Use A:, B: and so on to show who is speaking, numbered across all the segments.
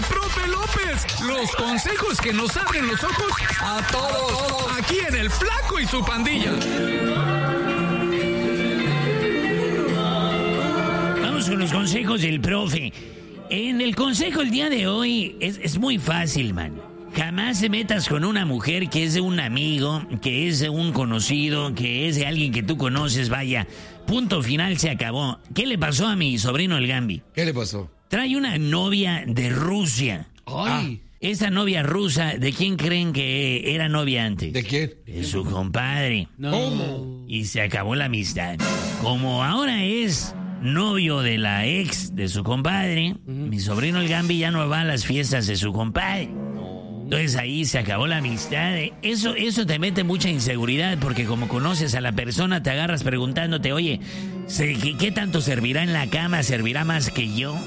A: profe López. Los consejos que nos abren los ojos a todos. Aquí en El Flaco y su Pandilla.
B: Vamos con los consejos del profe. En el consejo el día de hoy es muy fácil, man. Jamás te metas con una mujer que es de un amigo, que es de un conocido, que es de alguien que tú conoces, vaya. Punto final, se acabó. ¿Qué le pasó a mi sobrino el Gambi?
C: ¿Qué le pasó?
B: Trae una novia de Rusia.
C: ¡Ay!
B: Esa novia rusa, ¿de quién creen que era novia antes?
C: ¿De quién?
B: De su compadre.
D: No.
C: ¿Cómo?
B: Y se acabó la amistad. Como ahora es novio de la ex de su compadre, mi sobrino el Gambi ya no va a las fiestas de su compadre. Entonces ahí se acabó la amistad. Eso te mete mucha inseguridad porque como conoces a la persona te agarras preguntándote, oye, ¿qué tanto servirá en la cama? ¿Servirá más que yo?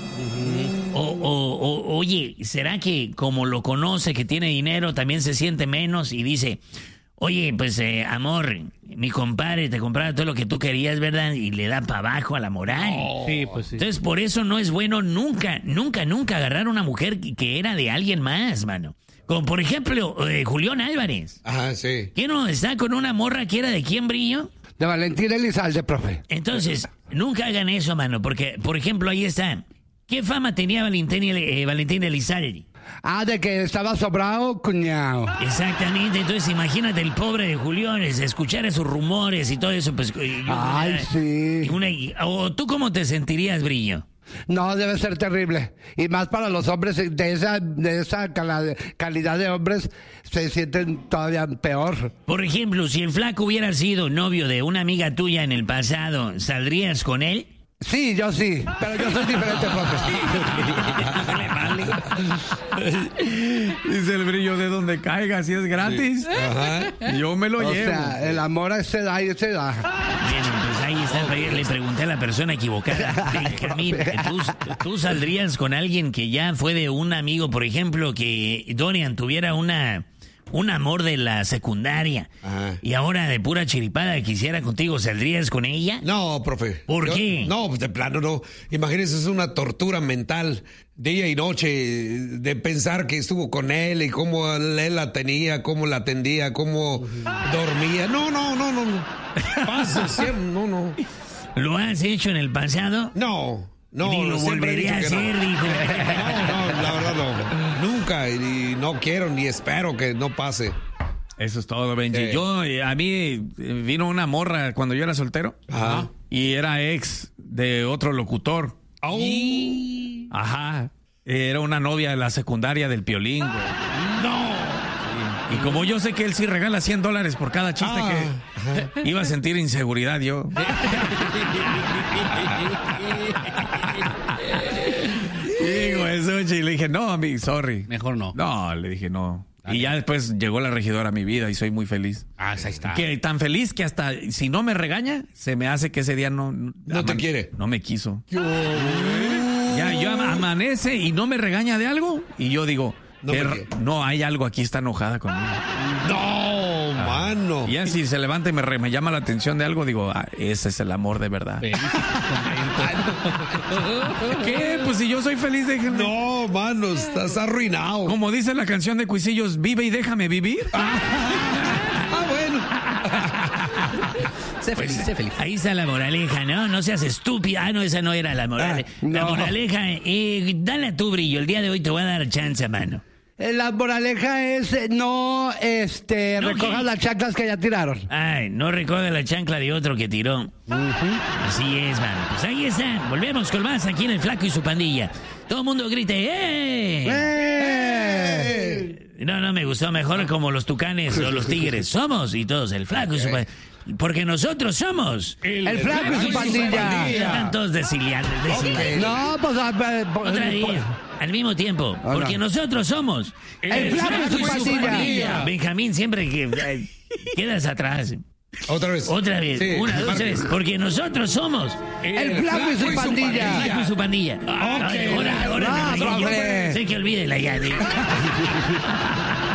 B: Oye, ¿será que como lo conoce, que tiene dinero, también se siente menos y dice, oye, pues amor, mi compadre te compraba todo lo que tú querías, ¿verdad? Y le da para abajo a la moral.
D: Sí, pues sí.
B: Entonces por eso no es bueno nunca agarrar a una mujer que era de alguien más, mano. Como por ejemplo, Julián Álvarez.
C: Ajá, sí.
B: ¿Quién no está con una morra que era de quién, Brillo?
E: De Valentín Elizalde, profe.
B: Entonces, nunca hagan eso, mano, porque, por ejemplo, ahí está. ¿Qué fama tenía Valentín Elizalde?
E: De que estaba sobrado, cuñado.
B: Exactamente, entonces imagínate el pobre de Julián, escuchar esos rumores y todo eso, pues...
E: Ay, sí.
B: ¿O tú cómo te sentirías, Brillo?
E: No, debe ser terrible. Y más para los hombres de esa calidad de hombres, se sienten todavía peor.
B: Por ejemplo, si el flaco hubiera sido novio de una amiga tuya en el pasado, ¿saldrías con él?
E: Sí, yo sí, pero yo soy diferente, profe.
D: Dice el Brillo, de donde caiga, si es gratis.
C: Sí. Ajá.
D: Yo me lo
E: O
D: llevo.
E: sea, el amor se da y se da.
B: Bien, pues ahí está. Le pregunté a la persona equivocada. Benjamín, ¿tú saldrías con alguien que ya fue de un amigo, por ejemplo, que Dorian tuviera un amor de la secundaria?
C: Ajá.
B: Y ahora de pura chiripada quisiera contigo, ¿saldrías con ella?
C: No, profe.
B: ¿Por qué?
C: No, pues de plano no. Imagínense, es una tortura mental, día y noche, de pensar que estuvo con él y cómo él la tenía, cómo la atendía, cómo dormía. No. Pasa, siempre, no.
B: ¿Lo has hecho en el pasado?
C: No,
B: Ni lo
C: siempre he
B: volveré
C: dicho
B: a
C: que
B: hacer,
C: no.
B: dijo.
C: No, la verdad no. Nunca, y no quiero ni espero que no pase.
D: Eso es todo, Benji.
C: Sí.
D: A mí vino una morra cuando yo era soltero.
C: Ajá.
D: Y era ex de otro locutor. Ajá. Era una novia de la secundaria del Piolín, güey.
C: No.
D: Y como yo sé que él sí regala $100 por cada chiste que iba a sentir inseguridad yo. Digo eso, y le dije, no, sorry.
F: Mejor no.
D: No, le dije no. Y ya después llegó la regidora a mi vida y soy muy feliz.
F: Ahí está.
D: Que tan feliz que hasta si no me regaña, se me hace que ese día no
C: te quiere.
D: No me quiso. Ya, yo amanece y no me regaña de algo y yo digo, no, hay algo aquí, está enojada conmigo.
C: No, mano.
D: Y ya si se levanta y me llama la atención de algo, digo, ese es el amor de verdad. ¿Qué? Pues si yo soy feliz, déjenme.
C: No, mano, estás arruinado.
D: Como dice la canción de Cuisillos, vive y déjame vivir.
C: Bueno.
F: Sé feliz.
B: Ahí está la moraleja, ¿no? No seas estúpida. No, esa no era la moraleja. La moraleja, dale a tu Brillo. El día de hoy te voy a dar chance, mano.
E: La moraleja es no recojas las chanclas que ya tiraron.
B: Ay, no recoge la chancla de otro que tiró. Así es, mano. Pues ahí está. Volvemos con más aquí en El Flaco y su Pandilla. Todo el mundo grite, ¡eh! No me gustó. Mejor como los tucanes o los tigres. Somos y todos El Flaco y su Pandilla. Porque nosotros somos
E: El Flaco y su Pandilla.
B: Están todos desiliando.
E: No, pues...
B: Otra vez, al mismo tiempo. Porque nosotros somos
E: El Flaco y su Pandilla.
B: Benjamín, siempre que quedas atrás.
C: Otra vez.
B: Sí, una, dos, tres. Porque nosotros somos
E: El Flaco y su Pandilla.
B: El Flaco y su Pandilla. Ahora,
E: profe.
B: sé que olvídela ya.